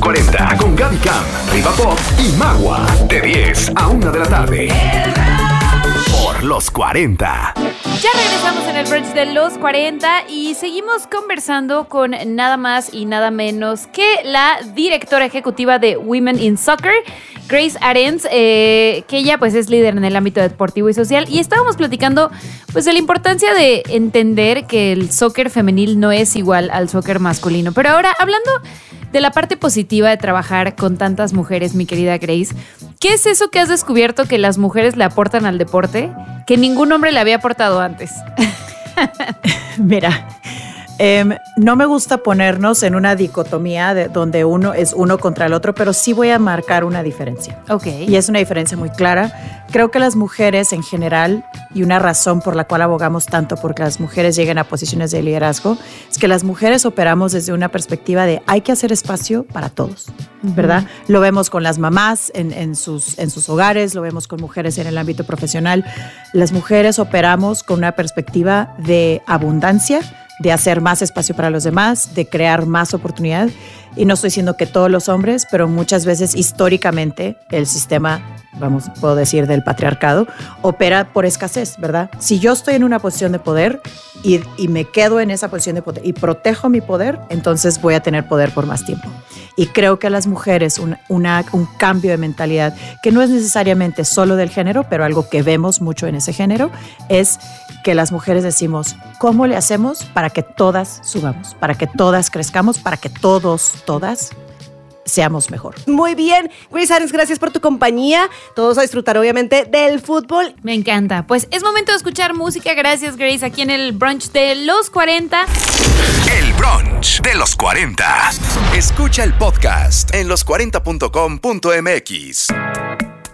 40 con Gaby Cam, Riva Pop y Magua. De 10 a 1 de la tarde. Por los 40. Ya regresamos en el brunch de los 40 y seguimos conversando con nada más y nada menos que la directora ejecutiva de Women in Soccer, Grace Arends, que ella pues es líder en el ámbito deportivo y social, y estábamos platicando pues de la importancia de entender que el soccer femenil no es igual al soccer masculino. Pero ahora, hablando de la parte positiva de trabajar con tantas mujeres, mi querida Grace, ¿qué es eso que has descubierto que las mujeres le aportan al deporte que ningún hombre le había aportado antes? Mira, no me gusta ponernos en una dicotomía donde uno es uno contra el otro, pero sí voy a marcar una diferencia. Ok. Y es una diferencia muy clara. Creo que las mujeres en general, y una razón por la cual abogamos tanto porque las mujeres lleguen a posiciones de liderazgo, es que las mujeres operamos desde una perspectiva de hay que hacer espacio para todos, ¿verdad? Lo vemos con las mamás en sus hogares, lo vemos con mujeres en el ámbito profesional. Las mujeres operamos con una perspectiva de abundancia, de hacer más espacio para los demás, de crear más oportunidad. Y no estoy diciendo que todos los hombres, pero muchas veces históricamente el sistema, puedo decir, del patriarcado, opera por escasez, ¿verdad? Si yo estoy en una posición de poder y me quedo en esa posición de poder y protejo mi poder, entonces voy a tener poder por más tiempo. Y creo que a las mujeres un cambio de mentalidad, que no es necesariamente solo del género, pero algo que vemos mucho en ese género, es que las mujeres decimos, ¿cómo le hacemos para que todas subamos, para que todas crezcamos, para que todas seamos mejor? Muy bien, Grace Arends, gracias por tu compañía. Todos a disfrutar obviamente del fútbol. Me encanta. Pues es momento de escuchar música. Gracias, Grace, aquí en el brunch de los 40. El brunch de los 40. Escucha el podcast en los40.com.mx.